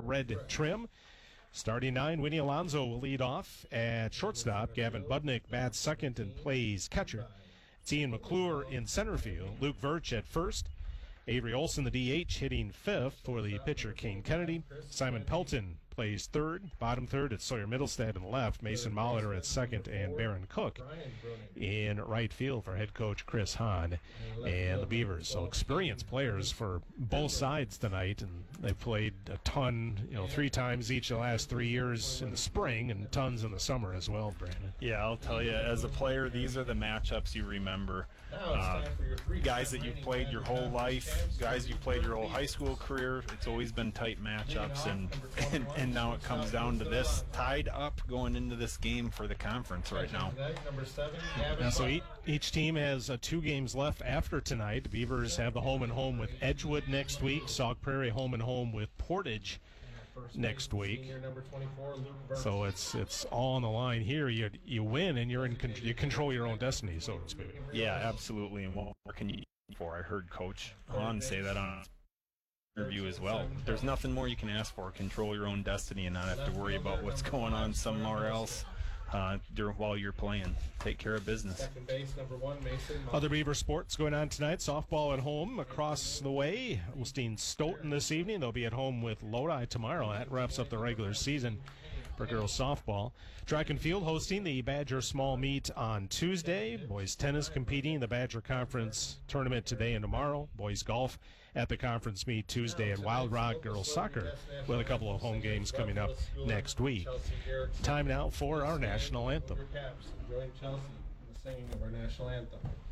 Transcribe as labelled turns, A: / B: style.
A: red trim. Starting 9, Winnie Alonso will lead off. At shortstop, Gavin Budnick bats second and plays catcher. It's Ian McClure in center field. Luke Virch at first. Avery Olson, the DH, hitting fifth for the pitcher Kane Kennedy. Simon Pelton plays third. Bottom third, it's Sawyer Middlestad in left. Mason Molitor at second, and Barron Cook in right field for head coach Chris Hahn and the Beavers. So experienced players for both sides tonight, and they've played a ton, 3 times each the last 3 years in the spring and tons in the summer as well, Brandon.
B: Yeah, I'll tell you, as a player, these are the matchups you remember. Guys that you've played your whole life, guys you've played your whole high school career. It's always been tight matchups, and now it comes down to this, tied up going into this game for the conference right now.
A: So each team has 2 games left after tonight. The Beavers have the home and home with Edgewood next week. Sauk Prairie home and home with Portage next week. So it's all on the line here. You win and you control your own destiny, so to speak.
B: Yeah, absolutely. And what more can you for? I heard Coach Hahn say that on interview as well. There's nothing more you can ask for. Control your own destiny and not have to worry about what's going on somewhere else while you're playing. Take care of business.
A: Other Beaver sports going on tonight. Softball at home across the way. Ulstein Stoughton this evening. They'll be at home with Lodi tomorrow. That wraps up the regular season for girls softball. Track and field hosting the Badger Small Meet on Tuesday. Boys tennis competing in the Badger Conference tournament today and tomorrow. Boys golf at the conference meet Tuesday, and Wild Rock girls soccer with a couple of home games coming up next week. Time now for our national anthem.
C: Join Chelsea in the singing of our national anthem.